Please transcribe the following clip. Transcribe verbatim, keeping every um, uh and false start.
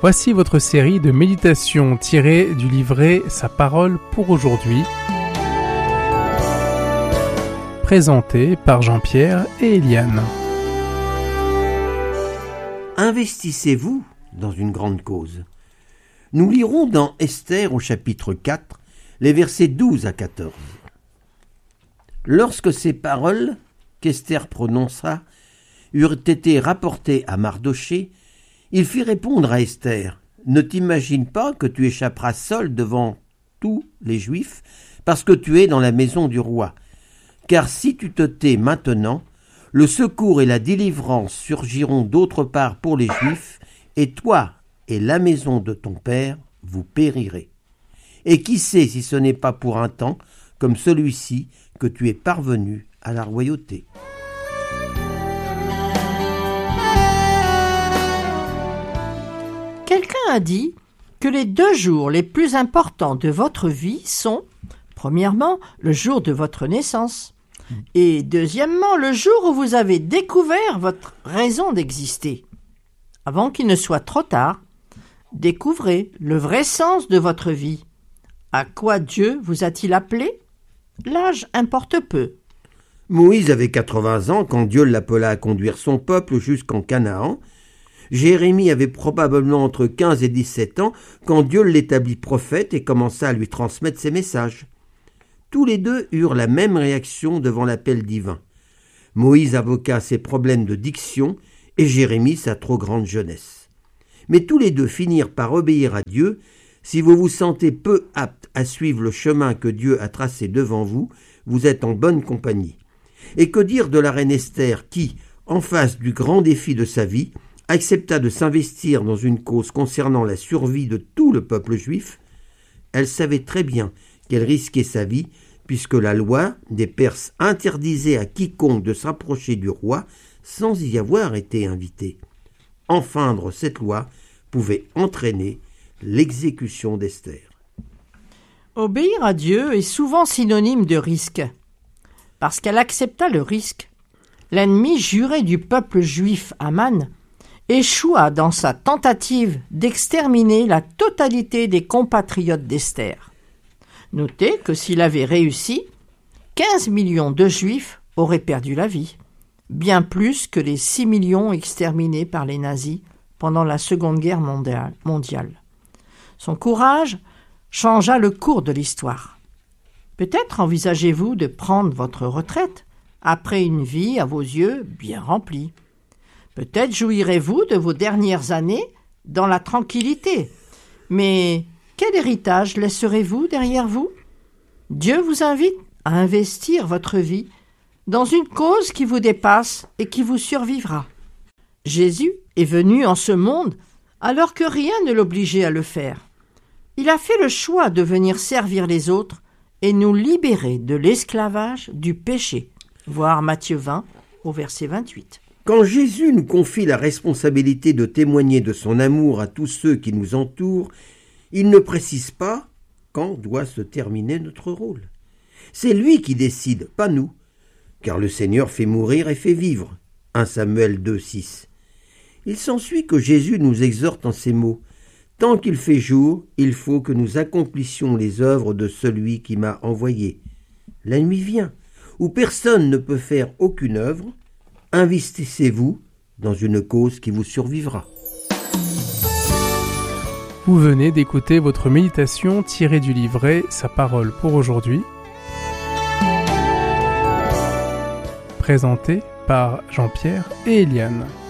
Voici votre série de méditations tirées du livret Sa parole pour aujourd'hui, présentée par Jean-Pierre et Eliane. Investissez-vous dans une grande cause. Nous lirons dans Esther au chapitre quatre, les versets douze à quatorze. Lorsque ces paroles qu'Esther prononça eurent été rapportées à Mardochée, il fit répondre à Esther : « Ne t'imagine pas que tu échapperas seul devant tous les Juifs, parce que tu es dans la maison du roi. Car si tu te tais maintenant, le secours et la délivrance surgiront d'autre part pour les Juifs, et toi et la maison de ton père, vous périrez. Et qui sait si ce n'est pas pour un temps, comme celui-ci, que tu es parvenu à la royauté. » Quelqu'un a dit que les deux jours les plus importants de votre vie sont, premièrement, le jour de votre naissance, et deuxièmement, le jour où vous avez découvert votre raison d'exister. Avant qu'il ne soit trop tard, découvrez le vrai sens de votre vie. À quoi Dieu vous a-t-il appelé ? L'âge importe peu. Moïse avait quatre-vingts ans quand Dieu l'appela à conduire son peuple jusqu'en Canaan. Jérémie avait probablement entre quinze et dix-sept ans quand Dieu l'établit prophète et commença à lui transmettre ses messages. Tous les deux eurent la même réaction devant l'appel divin. Moïse avoqua ses problèmes de diction et Jérémie sa trop grande jeunesse. Mais tous les deux finirent par obéir à Dieu. Si vous vous sentez peu apte à suivre le chemin que Dieu a tracé devant vous, vous êtes en bonne compagnie. Et que dire de la reine Esther qui, en face du grand défi de sa vie, accepta de s'investir dans une cause concernant la survie de tout le peuple juif? Elle savait très bien qu'elle risquait sa vie, puisque la loi des Perses interdisait à quiconque de s'approcher du roi sans y avoir été invité. Enfreindre cette loi pouvait entraîner l'exécution d'Esther. Obéir à Dieu est souvent synonyme de risque. Parce qu'elle accepta le risque, l'ennemi juré du peuple juif, Aman, échoua dans sa tentative d'exterminer la totalité des compatriotes d'Esther. Notez que s'il avait réussi, quinze millions de Juifs auraient perdu la vie, bien plus que les six millions exterminés par les nazis pendant la Seconde Guerre mondiale. Son courage changea le cours de l'histoire. Peut-être envisagez-vous de prendre votre retraite après une vie à vos yeux bien remplie. Peut-être jouirez-vous de vos dernières années dans la tranquillité. Mais quel héritage laisserez-vous derrière vous ? Dieu vous invite à investir votre vie dans une cause qui vous dépasse et qui vous survivra. Jésus est venu en ce monde alors que rien ne l'obligeait à le faire. Il a fait le choix de venir servir les autres et nous libérer de l'esclavage du péché. Voir Matthieu vingt au verset vingt-huit. Quand Jésus nous confie la responsabilité de témoigner de son amour à tous ceux qui nous entourent, il ne précise pas quand doit se terminer notre rôle. C'est lui qui décide, pas nous, car le Seigneur fait mourir et fait vivre. premier Samuel deux, six. Il s'ensuit que Jésus nous exhorte en ces mots : « Tant qu'il fait jour, il faut que nous accomplissions les œuvres de celui qui m'a envoyé. La nuit vient, où personne ne peut faire aucune œuvre. Investissez-vous dans une cause qui vous survivra. » Vous venez d'écouter votre méditation tirée du livret Sa parole pour aujourd'hui, présentée par Jean-Pierre et Eliane.